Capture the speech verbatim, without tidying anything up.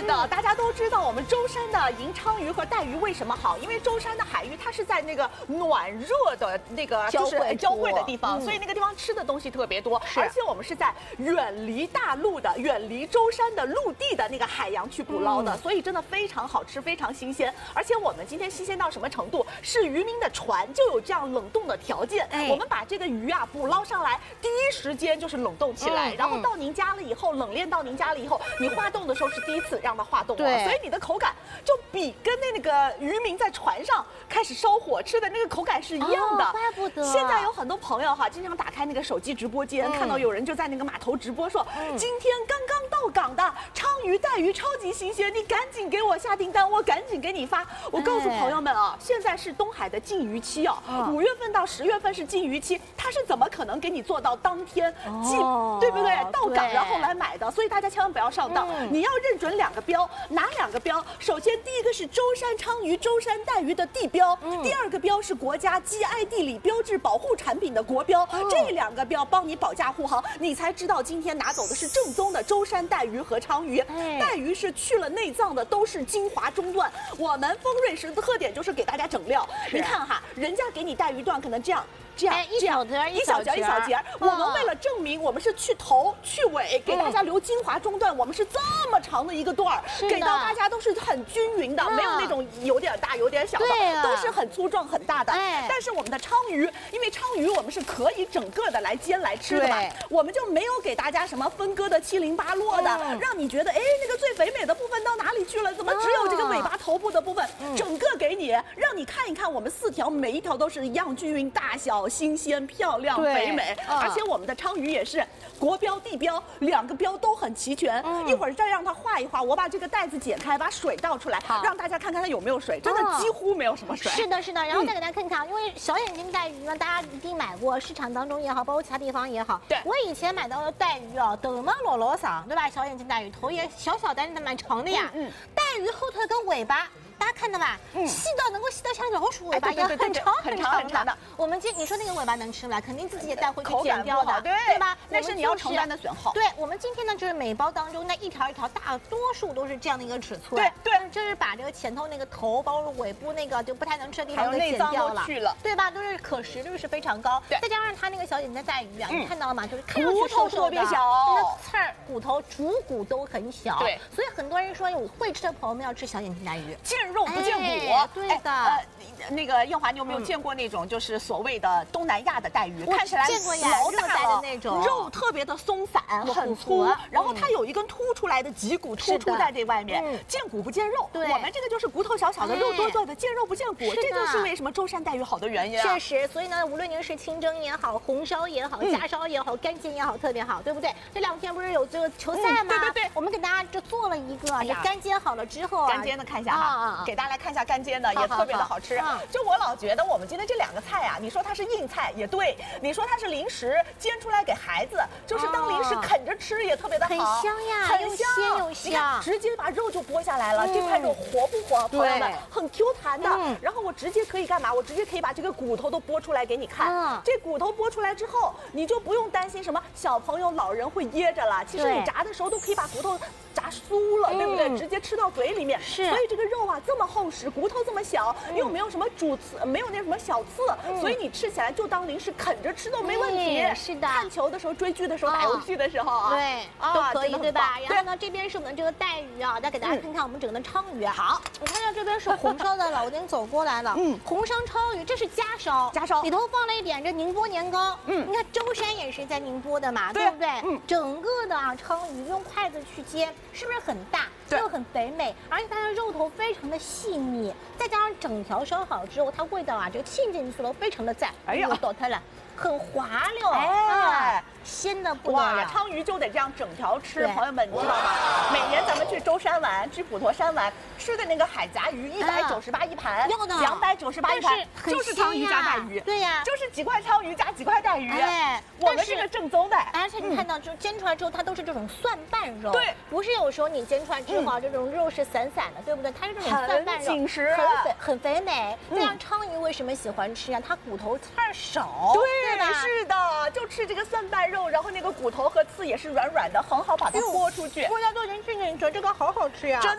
的，大家都知道我们舟山的银鲳鱼和带鱼为什么好？因为舟山的海域它是在那个暖热的那个就是交汇的地方，所以那个地方吃的东西特别多，而且我们是在远离大陆的、远离舟山的陆地的那个海洋去捕捞的，所以真的非常好吃，非常新鲜。而且我们今天新鲜到什么程度？是渔民的船就有这样冷冻的条件，我们把这个鱼啊捕捞上来，第一时间就是冷冻起来，然后到您家了以后，冷链到您家了以后，你化冻的时候是第一次让它化冻了，所以你的口感就比跟那个渔民在船上开始烧火吃的那个口感是一样的。 怪不得现在有很多朋友哈，经常打开那个手机直播间，看到有人就在那个码头直播说，今天刚刚到港的鲳鱼、带鱼超级新鲜，你赶紧给我下订单，我赶紧给你发。我告诉朋友们啊，现在是东海的禁渔期啊，五月份到十月份是禁渔期，它是怎么可能给你做到当天寄，对不对？到港然后来买的，所以大家千万不要上当，你要认准两个标，哪两个标？首先第一个是舟山鲳鱼、舟山带鱼的地标，第二个标是国家 G I 地理标志保护产品的国标，这两个标帮你保驾护航，你才知道今天拿走的是正宗的舟山带鱼和鲳鱼。带鱼是去了内脏的，都是精华中段。我们丰瑞食的特点就是给大家整料，你看哈，人家给你带鱼段可能这样。这样一小节一小节一小节，我们为了证明我们是去头去尾，给大家留精华中段，我们是这么长的一个段儿，给到大家都是很均匀的，没有那种有点大有点小的，都是很粗壮很大的。但是我们的鲳鱼，因为鲳鱼我们是可以整个的来煎来吃的嘛，我们就没有给大家什么分割的七零八落的，让你觉得哎那个最肥美的部分到哪里去了？怎么只有这个尾巴头部的部分？整个给你，让你看一看我们四条每一条都是一样均匀大小。新鲜、漂亮、肥美，而且我们的鲳鱼也是国标、地标两个标都很齐全。一会儿再让它画一画，我把这个袋子解开，把水倒出来，让大家看看它有没有水，真的几乎没有什么水。 是的，是的。然后再给大家看看，因为小眼睛带鱼呢，大家一定买过，市场当中也好，包括其他地方也好。对，我以前买到的带鱼啊，都嘛老老长，对吧？小眼睛带鱼头也小小，但是它蛮长的呀。嗯，带鱼后头的跟尾巴。大家看到吧？嗯，细到能够细到像老鼠尾巴一样，很长很长很长的。我们今你说那个尾巴能吃不来，肯定自己也带回去剪掉的，对吧？ 那是你要承担的损耗。 对，我们今天呢，就是每包当中那一条一条，大多数都是这样的一个尺寸。 对对， 就是把这个前头那个头，包括尾部那个就不太能吃的地方给剪掉了， 去了， 对吧？都是可食率是非常高。再加上它那个小眼睛带鱼啊，你看到了吗？就是看上去骨头特别小， 那刺儿、骨头、主骨都很小。对，所以很多人说有会吃的朋友们要吃小眼睛带鱼， 见肉不见骨。 对的， 呃，那个艳华，你有没有见过那种就是所谓的东南亚的带鱼？看起来老大的那种， 肉特别的松散，很粗，然后它有一根凸出来的脊骨突出在这外面，见骨不见肉。我们这个就是骨头小小的，肉多多的，见肉不见骨，这就是为什么舟山带鱼好的原因。 确实，所以呢，无论您是清蒸也好，红烧也好，夹烧也好，干煎也好，特别好，对不对？这两天不是有这个球赛吗？ 对对对， 我们给大家这做了一个，这干煎好了之后啊， 干煎的看一下哈，给大家来看一下干。煎的也特别的好吃，就我老觉得我们今天这两个菜啊，你说它是硬菜也对，你说它是零食煎出来给孩子，就是当零食啃着吃也特别的好， 很香呀， 很香又香， 直接把肉就剥下来了，这块肉活不活？朋友们，很 Q 弹的。然后我直接可以干嘛？我直接可以把这个骨头都剥出来给你看。这骨头剥出来之后，你就不用担心什么小朋友、老人会噎着了。其实你炸的时候都可以把骨头炸酥了，对不对？直接吃到嘴里面。是，所以这个肉啊这么厚实，骨头这么小，又没有什么主刺，没有那什么小刺，所以你吃起来就当零食啃着吃都没问题。 是的， 看球的时候、追剧的时候、打游戏的时候啊， 对，都可以，对吧？然后呢，这边是我们这个带鱼啊，再给大家看看我们整个的鲳鱼。好，我看到这边是红烧的了，我已经走过来了。嗯，红烧鲳鱼，这是家烧， 家烧里头放了一点这宁波年糕。嗯，你看舟山也是在宁波的嘛，对不对？嗯，整个的啊鲳鱼用筷子去煎，是不是很大？又很肥美，而且它的肉头非常的细腻，再加上整条烧好之后，它味道啊，这个沁进去了，非常的赞。哎呀，倒它了，很滑溜，哎，鲜的不得了。 鲳鱼就得这样整条吃，朋友们，你知道吗？每年咱们去舟山玩，去普陀山玩，吃的那个海夹鱼一百九十八一盘， 要的两百九十八一盘，就是鲳鱼加带鱼。 对呀， 就是几块鲳鱼加几块带鱼。哎，我们这个正宗的。 而且你看到，就煎出来之后，它都是这种蒜瓣肉。 对， 不是有时候你煎出来之后，这种肉是散散的，对不对？它是这种蒜瓣肉， 紧实， 很肥，很肥美。这样鲳鱼为什么喜欢吃啊？它骨头刺儿少， 对吧？是的，就吃这个蒜瓣肉，然后那个骨头和刺也是软软的，很好把它剥出去。 大家都已经去你说这个好好吃呀。